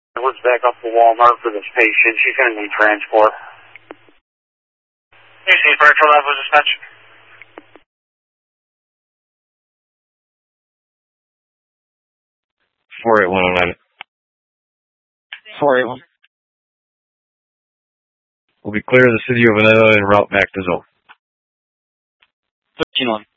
Let's back up to Walmart for this patient. She's going to need transport. You see, virtual level dispatch. 48109. 481. Will be clear of the city of Vanilla and route back to Zone. 13-1.